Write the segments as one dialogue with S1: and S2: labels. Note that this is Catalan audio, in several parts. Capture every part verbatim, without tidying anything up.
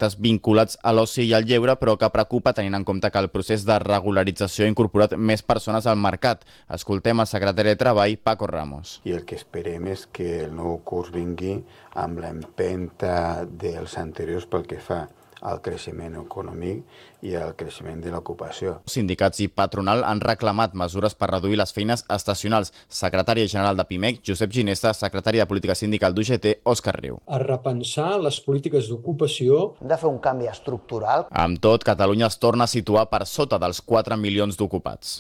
S1: contractes vinculats a l'oci i al lleure, però que preocupa tenint en compte que el procés de regularització ha incorporat més persones al mercat. Escoltem el secretari de Treball, Paco Ramos.
S2: I el que esperem és que el nou curs vingui amb l'empenta dels anteriors pel que fa al creixement econòmic i al creixement de l'ocupació.
S1: Sindicats i patronal han reclamat mesures per reduir les feines estacionals. Secretari general de Pimec, Josep Ginesta, secretari de Política Sindical d'U G T, Òscar Riu.
S3: A repensar les polítiques d'ocupació.
S4: Hem de fer un canvi estructural.
S1: Amb tot, Catalunya es torna a situar per sota dels quatre milions d'ocupats.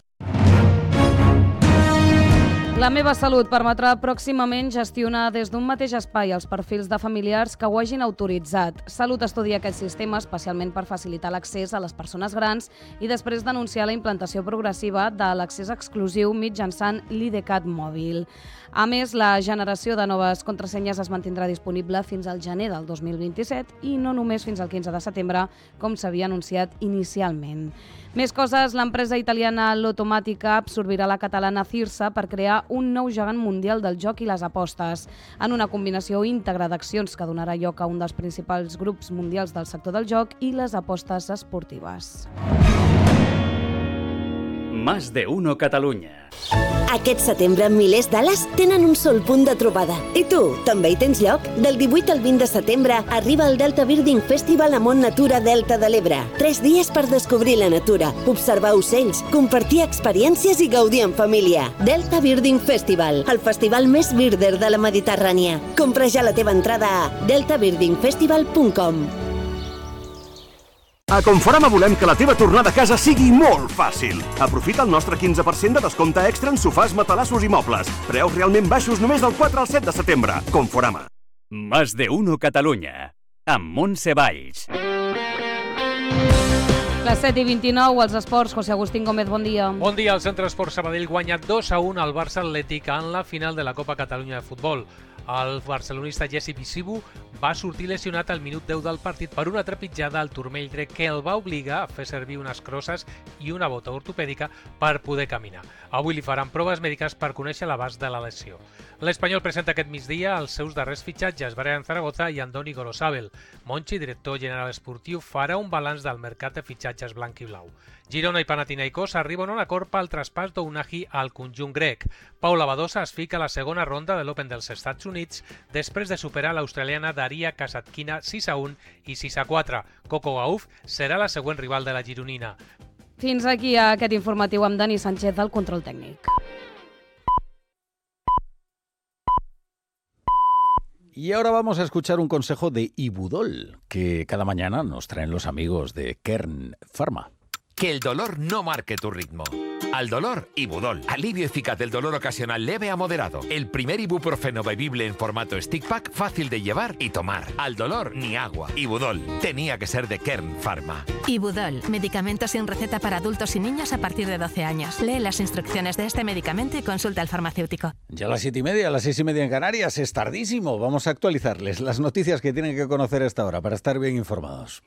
S5: La meva Salut permetrà pròximament gestionar des d'un mateix espai els perfils de familiars que ho hagin autoritzat. Salut estudia aquest sistema especialment per facilitar l'accés a les persones grans i després denunciar la implantació progressiva de l'accés exclusiu mitjançant l'IDCAT mòbil. A més, la generació de noves contrasenyes es mantindrà disponible fins al gener del dos mil vint-i-set i no només fins al quinze de setembre, com s'havia anunciat inicialment. Més coses, l'empresa italiana Lottomatica absorbirà la catalana Cirsa per crear un nou gegant mundial del joc i les apostes, en una combinació íntegra d'accions que donarà lloc a un dels principals grups mundials del sector del joc i les apostes esportives.
S6: Más de uno Catalunya.
S7: Aquest setembre, milers d'ales tenen un sol punt de trobada. I tu, també hi tens lloc? Del divuit al vint de setembre arriba el Delta Birding Festival a Mont Natura Delta de l'Ebre. Tres dies per descobrir la natura, observar ocells, compartir experiències i gaudir en família. Delta Birding Festival, el festival més birder de la Mediterrània. Compra ja la teva entrada a delta birding festival punt com.
S8: A Conforama volem que la teva tornada a casa sigui molt fàcil. Aprofita el nostre quinze per cent de descompte extra en sofàs, matalassos i mobles. Preus realment baixos només del quatre al set de setembre. Conforama.
S6: Más de uno Catalunya. Amb Montse Valls.
S5: Les set i vint-i-nou, als esports, José Agustín Gómez, bon dia.
S9: Bon dia, el Centre Esport Sabadell guanya dos a un al Barça Atlètic en la final de la Copa Catalunya de Futbol. El barcelonista Jesse Bisibu va sortir lesionat al minut deu del partit per una trepitjada al turmell dret que el va obligar a fer servir unes crosses i una bota ortopèdica per poder caminar. Avui li faran proves mèdiques per conèixer l'abast de la lesió. L'Espanyol presenta aquest migdia els seus darrers fitxatges, Brian Zaragoza i Andoni Gorosabel. Monchi, director general esportiu, farà un balanç del mercat de fitxatges blanc i blau. Girona i Panathinaikos arriben a un acord pel traspàs d'Ounahi al conjunt grec. Paula Badosa es fica a la segona ronda de l'Open dels Estats Units després de superar l'australiana Daria Kasatkina sis a un i sis a quatre. Coco Gauff serà la següent rival de la gironina.
S5: Fins aquí aquest informatiu amb Dani Sánchez del control tècnic.
S10: Y ahora vamos a escuchar un consejo de Ibudol, que cada mañana nos traen los amigos de Kern Pharma.
S11: Que el dolor no marque tu ritmo. Al dolor, Ibudol. Alivio eficaz del dolor ocasional leve a moderado. El primer ibuprofeno bebible en formato stick pack, fácil de llevar y tomar. Al dolor, ni agua. Ibudol. Tenía que ser de Kern Pharma.
S12: Ibudol. Medicamento sin receta para adultos y niños a partir de doce años. Lee las instrucciones de este medicamento y consulta al farmacéutico.
S10: Ya a las siete y media, a las seis y media en Canarias. Es tardísimo. Vamos a actualizarles las noticias que tienen que conocer a esta hora para estar bien informados.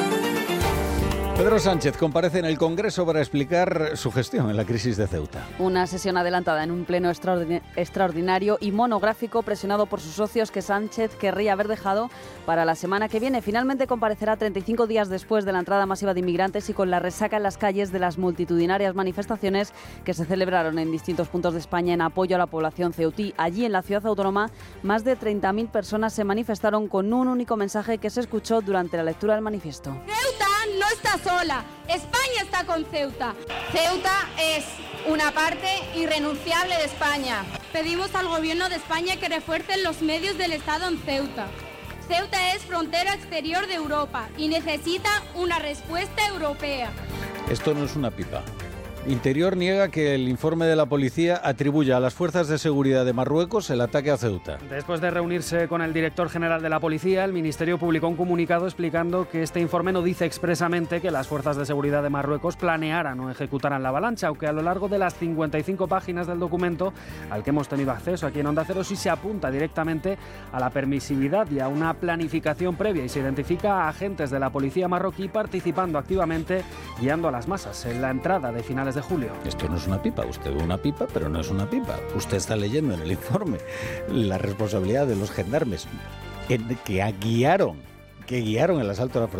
S10: Pedro Sánchez comparece en el Congreso para explicar su gestión en la crisis de Ceuta.
S13: Una sesión adelantada en un pleno extraordinario y monográfico presionado por sus socios que Sánchez querría haber dejado para la semana que viene. Finalmente comparecerá treinta y cinco días después de la entrada masiva de inmigrantes y con la resaca en las calles de las multitudinarias manifestaciones que se celebraron en distintos puntos de España en apoyo a la población ceutí. Allí, en la ciudad autónoma, más de treinta mil personas se manifestaron con un único mensaje que se escuchó durante la lectura del manifiesto.
S14: Ceuta no está sola, España está con Ceuta. Ceuta es una parte irrenunciable de España. Pedimos al gobierno de España que refuercen los medios del Estado en Ceuta. Ceuta es frontera exterior de Europa y necesita una respuesta europea.
S10: Esto no es una pipa. Interior niega que el informe de la policía atribuya a las fuerzas de seguridad de Marruecos el ataque a Ceuta.
S15: Después de reunirse con el director general de la policía, el Ministerio publicó un comunicado explicando que este informe no dice expresamente que las fuerzas de seguridad de Marruecos planearan o ejecutaran la avalancha, aunque a lo largo de las cincuenta y cinco páginas del documento al que hemos tenido acceso aquí en Onda Cero sí se apunta directamente a la permisividad y a una planificación previa y se identifica a agentes de la policía marroquí participando activamente guiando a las masas en la entrada de finales de julio.
S10: Esto no es una pipa, usted ve una pipa, pero no es una pipa. Usted está leyendo en el informe la responsabilidad de los gendarmes en que guiaron, que guiaron el asalto a la frontera.